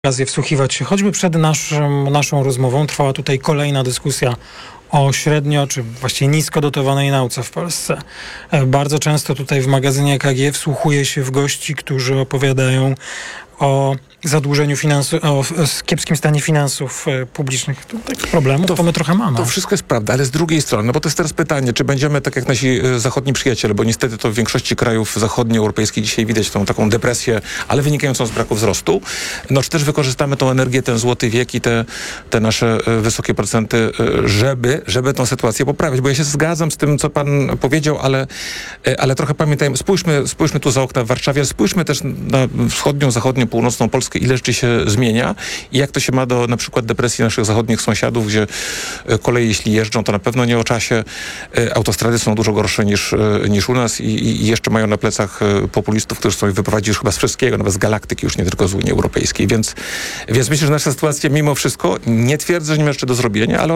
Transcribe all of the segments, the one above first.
okazję wsłuchiwać się, choćby przed naszą rozmową trwała tutaj kolejna dyskusja o średnio, czy właściwie nisko dotowanej nauce w Polsce. Bardzo często tutaj w magazynie EKG wsłuchuję się w gości, którzy opowiadają o zadłużeniu o kiepskim stanie finansów publicznych. To takich problemów to my trochę mamy. To wszystko jest prawda, ale z drugiej strony, no bo to jest teraz pytanie, czy będziemy tak jak nasi zachodni przyjaciele, bo niestety to w większości krajów zachodnioeuropejskich dzisiaj widać tą taką depresję, ale wynikającą z braku wzrostu. No czy też wykorzystamy tą energię, ten złoty wiek i te nasze wysokie procenty, żeby tą sytuację poprawić. Bo ja się zgadzam z tym, co pan powiedział, ale trochę pamiętajmy, spójrzmy tu za okna w Warszawie, spójrzmy też na wschodnią, zachodnią, północną Polskę, ile rzeczy się zmienia i jak to się ma do na przykład depresji naszych zachodnich sąsiadów, gdzie koleje jeśli jeżdżą, to na pewno nie o czasie. Autostrady są dużo gorsze niż u nas i jeszcze mają na plecach populistów, którzy chcą ich wyprowadzić już chyba z wszystkiego, nawet z galaktyki, już nie tylko z Unii Europejskiej. Więc myślę, że nasza sytuacja mimo wszystko, nie twierdzę, że nie ma jeszcze do zrobienia, ale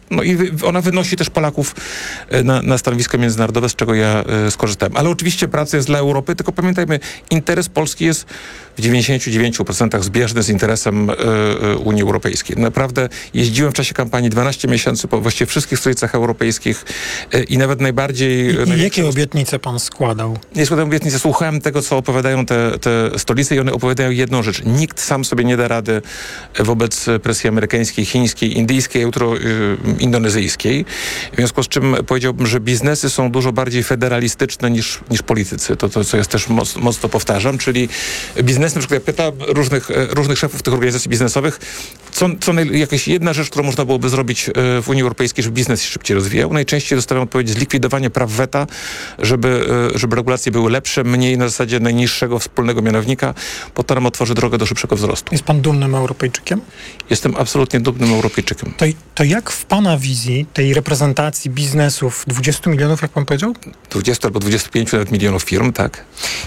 ona wynosi też Polaków na stanowisko międzynarodowe, z czego ja skorzystałem. Ale oczywiście praca jest dla Europy, tylko pamiętajmy, interes Polski jest w 99% zbieżny z interesem Unii Europejskiej. Naprawdę jeździłem w czasie kampanii 12 miesięcy po właściwie wszystkich stolicach europejskich i nawet najbardziej... I jakie obietnice pan składał? Nie składałem obietnice, słuchałem tego, co opowiadają te stolice i one opowiadają jedną rzecz. Nikt sam sobie nie da rady wobec presji amerykańskiej, chińskiej, indyjskiej, jutro indonezyjskiej. W związku z czym powiedziałbym, że biznesy są dużo bardziej federalistyczne niż politycy. To co ja też mocno powtarzam, czyli biznes, na przykład ja pytam różnych szefów tych organizacji biznesowych, jakaś jedna rzecz, którą można byłoby zrobić w Unii Europejskiej, żeby biznes się szybciej rozwijał. Najczęściej dostawiam odpowiedź zlikwidowanie praw weta, żeby regulacje były lepsze, mniej na zasadzie najniższego wspólnego mianownika, bo to nam otworzy drogę do szybszego wzrostu. Jest pan dumnym Europejczykiem? Jestem absolutnie dumnym Europejczykiem. To jak w pana wizji tej reprezentacji biznesów 20 milionów, jak pan powiedział? 20 albo 25 nawet milionów firm, tak.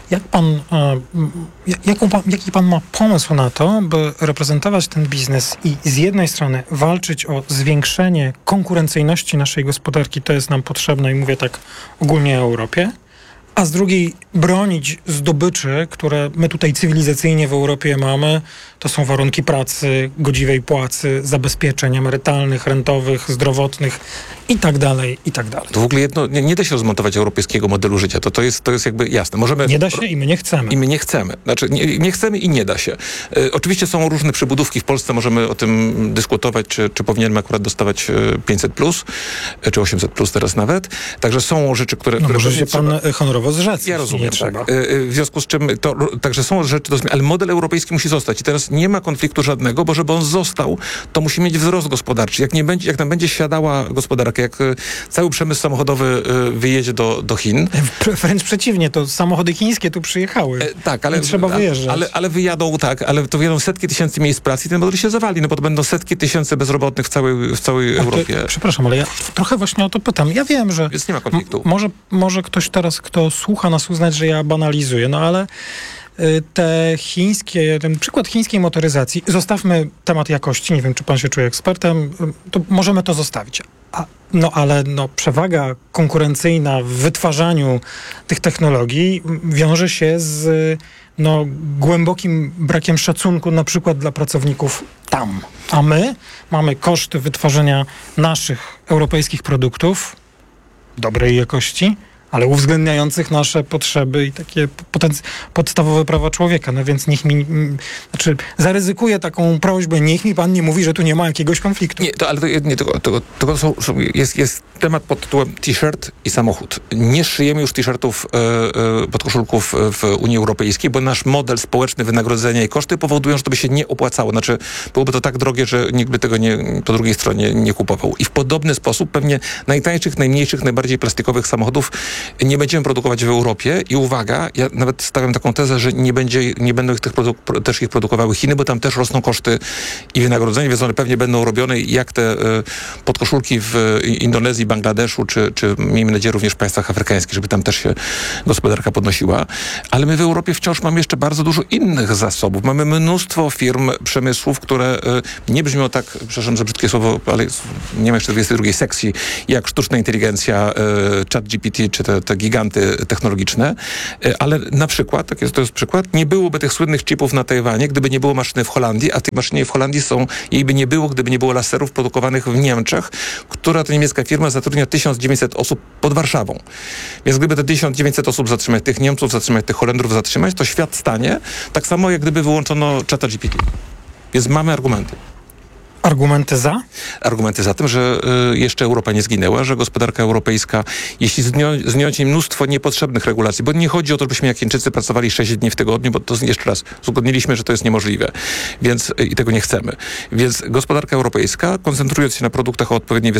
Jaki pan ma pomysł na to, by reprezentować ten biznes i z jednej strony walczyć o zwiększenie konkurencyjności naszej gospodarki, to jest nam potrzebne i mówię tak ogólnie o Europie, a z drugiej bronić zdobyczy, które my tutaj cywilizacyjnie w Europie mamy, to są warunki pracy, godziwej płacy, zabezpieczeń emerytalnych, rentowych, zdrowotnych i tak dalej, i tak dalej. To w ogóle nie da się rozmontować europejskiego modelu życia. To jest jakby jasne. Nie da się i my nie chcemy. I my nie chcemy. Znaczy nie chcemy i nie da się. Oczywiście są różne przybudówki w Polsce, możemy o tym dyskutować, czy powinienem akurat dostawać 500+, czy 800+ teraz nawet. Także są rzeczy, które... może się pan honorowo zrzec. Ja rozumiem, tak. W związku z czym także są rzeczy do zmiany, ale model europejski musi zostać. I teraz nie ma konfliktu żadnego, bo żeby on został, to musi mieć wzrost gospodarczy. Jak nam będzie siadała gospodarka, jak cały przemysł samochodowy wyjedzie do Chin. Wręcz przeciwnie, to samochody chińskie tu przyjechały. Tak, ale trzeba wyjeżdżać. Ale wyjadą, tak, ale to wyjadą setki tysięcy miejsc pracy i ten model się zawali, no bo to będą setki tysięcy bezrobotnych w całej Europie. Przepraszam, ale ja trochę właśnie o to pytam. Ja wiem, że... Więc nie ma konfliktu. Może ktoś teraz, kto słucha nas, uznać, że ja banalizuję, no ale ten przykład chińskiej motoryzacji, zostawmy temat jakości, nie wiem, czy pan się czuje ekspertem, to możemy to zostawić. Ale przewaga konkurencyjna w wytwarzaniu tych technologii wiąże się z głębokim brakiem szacunku na przykład dla pracowników tam. A my mamy koszty wytwarzania naszych europejskich produktów dobrej jakości, ale uwzględniających nasze potrzeby i takie podstawowe prawa człowieka. No więc zaryzykuję taką prośbę, niech mi pan nie mówi, że tu nie ma jakiegoś konfliktu. Jest temat pod tytułem t-shirt i samochód. Nie szyjemy już t-shirtów, podkoszulków w Unii Europejskiej, bo nasz model społeczny wynagrodzenia i koszty powodują, że to by się nie opłacało. Znaczy, byłoby to tak drogie, że nikt by tego po drugiej stronie nie kupował. I w podobny sposób pewnie najtańszych, najmniejszych, najbardziej plastikowych samochodów nie będziemy produkować w Europie i uwaga, ja nawet stawiam taką tezę, że nie będą też ich produkowały Chiny, bo tam też rosną koszty i wynagrodzenia, więc one pewnie będą robione jak te podkoszulki w Indonezji, Bangladeszu, czy miejmy nadzieję również w państwach afrykańskich, żeby tam też się gospodarka podnosiła. Ale my w Europie wciąż mamy jeszcze bardzo dużo innych zasobów. Mamy mnóstwo firm, przemysłów, które nie brzmią tak, przepraszam za brzydkie słowo, ale nie ma jeszcze 22 sekcji, jak sztuczna inteligencja, ChatGPT, czy te giganty technologiczne, ale na przykład, to jest przykład, nie byłoby tych słynnych chipów na Tajwanie, gdyby nie było maszyny w Holandii, a tej maszyny w Holandii jej by nie było, gdyby nie było laserów produkowanych w Niemczech, która to niemiecka firma zatrudnia 1900 osób pod Warszawą. Więc gdyby te 1900 osób zatrzymać, tych Niemców zatrzymać, tych Holendrów zatrzymać, to świat stanie tak samo, jak gdyby wyłączono ChatGPT. Więc mamy argumenty. Argumenty za? Argumenty za tym, że jeszcze Europa nie zginęła, że gospodarka europejska, jeśli zdjąć jej mnóstwo niepotrzebnych regulacji, bo nie chodzi o to, żebyśmy jak Chińczycy pracowali 6 dni w tygodniu, bo to jeszcze raz uzgodniliśmy, że to jest niemożliwe, więc i tego nie chcemy. Więc gospodarka europejska, koncentrując się na produktach o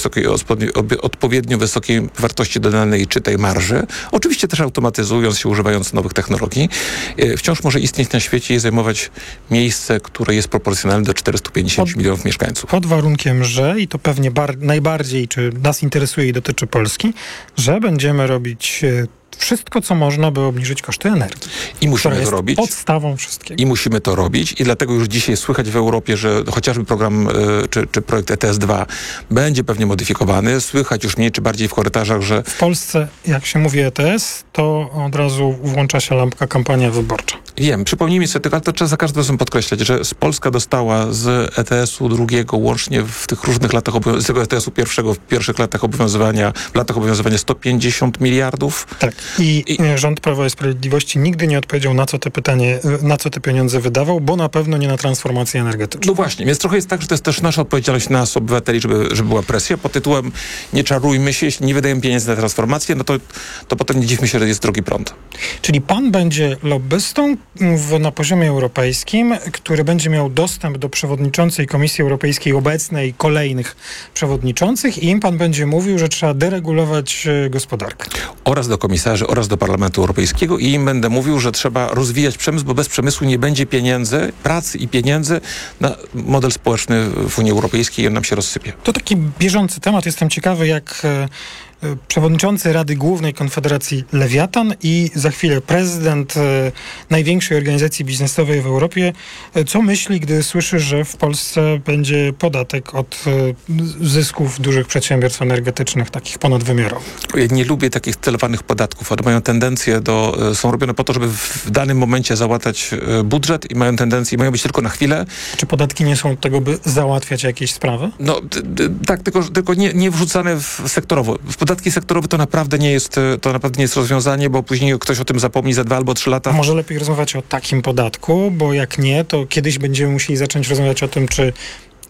odpowiednio wysokiej wartości dodanej czy tej marży, oczywiście też automatyzując się, używając nowych technologii, wciąż może istnieć na świecie i zajmować miejsce, które jest proporcjonalne do 450 milionów mieszkańców. Pod warunkiem, że, i to pewnie najbardziej, czy nas interesuje i dotyczy Polski, że będziemy robić wszystko, co można, by obniżyć koszty energii. I musimy to to robić. Podstawą wszystkiego. I musimy to robić i dlatego już dzisiaj słychać w Europie, że chociażby program czy projekt ETS-2 będzie pewnie modyfikowany. Słychać już mniej czy bardziej w korytarzach, że... W Polsce, jak się mówi ETS, to od razu włącza się lampka kampania wyborcza. Wiem, przypomnijmy sobie, ale to trzeba za każdym razem podkreślać, że Polska dostała z ETS-u drugiego łącznie w tych różnych latach, z tego ETS-u pierwszego w pierwszych latach obowiązywania, 150 miliardów. Tak. I rząd Prawa i Sprawiedliwości nigdy nie odpowiedział, na co te pieniądze wydawał, bo na pewno nie na transformację energetyczną. No właśnie, więc trochę jest tak, że to jest też nasza odpowiedzialność nas, obywateli, żeby była presja pod tytułem nie czarujmy się, jeśli nie wydajemy pieniędzy na transformację, no to potem nie dziwmy się, że jest drogi prąd. Czyli pan będzie lobbystą na poziomie europejskim, który będzie miał dostęp do przewodniczącej Komisji Europejskiej obecnej, kolejnych przewodniczących i im pan będzie mówił, że trzeba deregulować gospodarkę. Oraz do komisarzy, oraz do Parlamentu Europejskiego i im będę mówił, że trzeba rozwijać przemysł, bo bez przemysłu nie będzie pieniędzy, pracy i pieniędzy na model społeczny w Unii Europejskiej i on nam się rozsypie. To taki bieżący temat. Jestem ciekawy, jak przewodniczący Rady Głównej Konfederacji Lewiatan i za chwilę prezydent największej organizacji biznesowej w Europie, co myśli, gdy słyszy, że w Polsce będzie podatek od zysków dużych przedsiębiorstw energetycznych, takich ponadwymiarowych? Ja nie lubię takich celowanych podatków. One mają tendencję są robione po to, żeby w danym momencie załatać budżet i mają tendencję, mają być tylko na chwilę. Czy podatki nie są od tego, by załatwiać jakieś sprawy? No tak, tylko nie wrzucane sektorowo. Podatki sektorowe to naprawdę nie jest rozwiązanie, bo później ktoś o tym zapomni za 2 albo 3 lata. A może lepiej rozmawiać o takim podatku, bo jak nie, to kiedyś będziemy musieli zacząć rozmawiać o tym, czy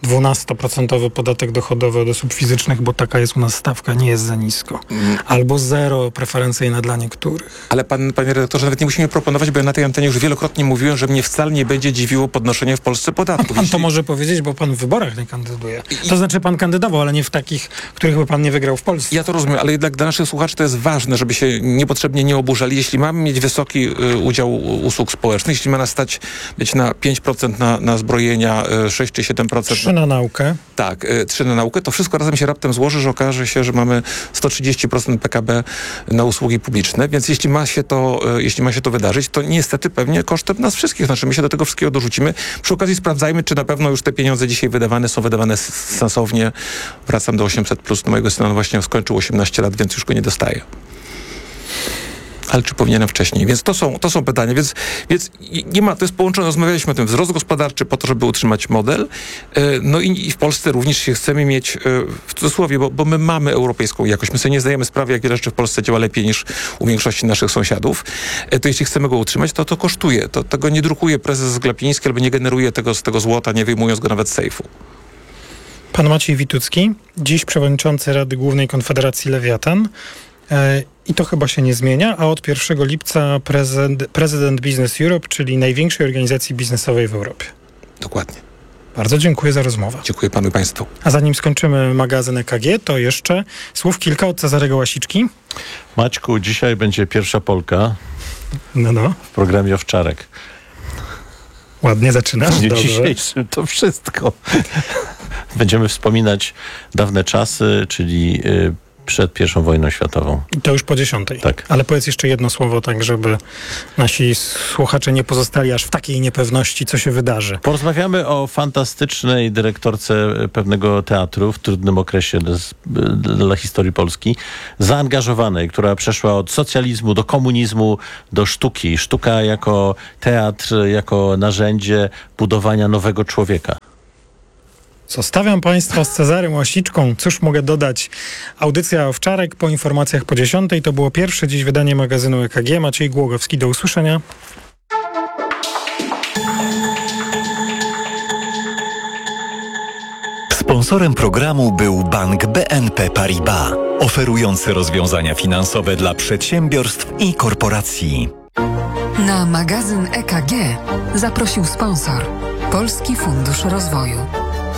12% podatek dochodowy od osób fizycznych, bo taka jest u nas stawka, nie jest za nisko. Albo 0 preferencyjne dla niektórych. Ale panie redaktorze, nawet nie musimy proponować, bo ja na tej antenie już wielokrotnie mówiłem, że mnie wcale nie będzie dziwiło podnoszenie w Polsce podatków. Pan to może powiedzieć, bo pan w wyborach nie kandyduje. To znaczy pan kandydował, ale nie w takich, których by pan nie wygrał w Polsce. Ja to rozumiem, ale jednak dla naszych słuchaczy to jest ważne, żeby się niepotrzebnie nie oburzali. Jeśli mamy mieć wysoki udział usług społecznych, jeśli ma nas stać być na 5% na zbrojenia, 6 czy 7%... 3 na naukę. Tak, 3 na naukę, to wszystko razem się raptem złoży, że okaże się, że mamy 130% PKB na usługi publiczne, więc jeśli ma się to wydarzyć, to niestety pewnie kosztem nas wszystkich, znaczy my się do tego wszystkiego dorzucimy. Przy okazji sprawdzajmy, czy na pewno już te pieniądze dzisiaj są wydawane sensownie. Wracam do 800+, mojego syna właśnie skończył 18 lat, więc już go nie dostaje. Ale czy powinienem wcześniej? Więc to są pytania. Więc nie ma, to jest połączone, rozmawialiśmy o tym, wzrost gospodarczy po to, żeby utrzymać model. No i w Polsce również się chcemy mieć, w cudzysłowie, bo my mamy europejską jakość. My sobie nie zdajemy sprawy, jak wiele rzeczy w Polsce działa lepiej niż u większości naszych sąsiadów. To jeśli chcemy go utrzymać, to kosztuje. Tego nie drukuje prezes Glapiński albo nie generuje z tego złota, nie wyjmując go nawet z sejfu. Pan Maciej Witucki, dziś przewodniczący Rady Głównej Konfederacji Lewiatan. I to chyba się nie zmienia, a od 1 lipca prezydent Business Europe, czyli największej organizacji biznesowej w Europie. Dokładnie. Bardzo dziękuję za rozmowę. Dziękuję panu i państwu. A zanim skończymy magazyn EKG, to jeszcze słów kilka od Cezarego Łasiczki. Maćku, dzisiaj będzie pierwsza Polka w programie Owczarek. Ładnie zaczynasz. W dniu dzisiejszym to wszystko. Będziemy wspominać dawne czasy, czyli przed I wojną światową. I to już po 10. Tak. Ale powiedz jeszcze jedno słowo, tak żeby nasi słuchacze nie pozostali aż w takiej niepewności, co się wydarzy. Porozmawiamy o fantastycznej dyrektorce pewnego teatru w trudnym okresie dla historii Polski, zaangażowanej, która przeszła od socjalizmu do komunizmu, do sztuki. Sztuka jako teatr, jako narzędzie budowania nowego człowieka. Zostawiam Państwa z Cezarym Łasiczką. Cóż mogę dodać? Audycja Owczarek po informacjach po 10. To było pierwsze dziś wydanie magazynu EKG. Maciej Głogowski, do usłyszenia. Sponsorem programu był Bank BNP Paribas, oferujący rozwiązania finansowe dla przedsiębiorstw i korporacji. Na magazyn EKG zaprosił sponsor Polski Fundusz Rozwoju.